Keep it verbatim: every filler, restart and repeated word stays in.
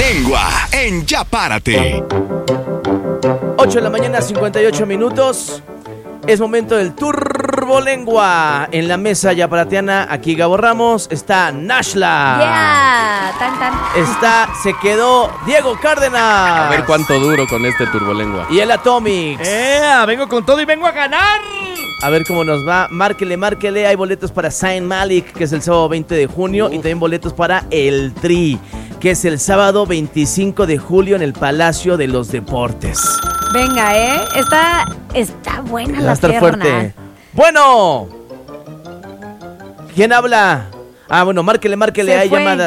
Turbolengua en Ya Párate. ocho de la mañana, cincuenta y ocho minutos. Es momento del Turbolengua. En la mesa yaparateana, aquí Gabo Ramos, está Nashla. Yeah, tan tan. Está, se quedó Diego Cárdenas. A ver cuánto duro con este Turbolengua. Y el Atomics. ¡Eh! Vengo con todo y vengo a ganar. A ver cómo nos va. Márquele, márquele. Hay boletos para Zayn Malik, que es el sábado veinte de junio. Uh. Y también boletos para El Tri, que es el sábado veinticinco de julio en el Palacio de los Deportes. Venga, ¿eh? Está, está buena Va la a estar pierna. fuerte. Bueno. ¿Quién habla? Ah, bueno, márquele, márquele. Se Hay fue. llamadas.